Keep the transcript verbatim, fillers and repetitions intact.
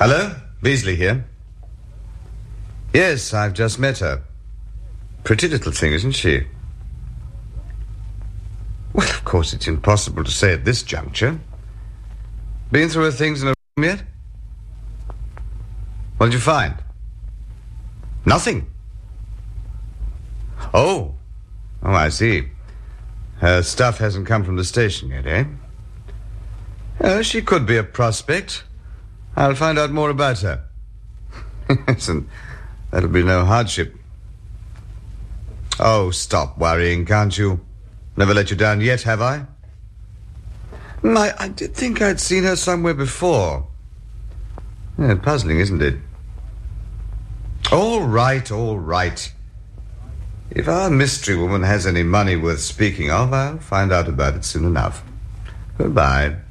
Hello? Beasley here. Yes, I've just met her. Pretty little thing, isn't she? Well, of course, it's impossible to say at this juncture. Been through her things in a room yet? What did you find? Nothing. Oh. Oh, I see. Her stuff hasn't come from the station yet, eh? Uh, she could be a prospect. I'll find out more about her. Yes, and that'll be no hardship. Oh, stop worrying, can't you? Never let you down yet, have I? I, I did think I'd seen her somewhere before. Yeah, puzzling, isn't it? All right, all right. If our mystery woman has any money worth speaking of, I'll find out about it soon enough. Goodbye.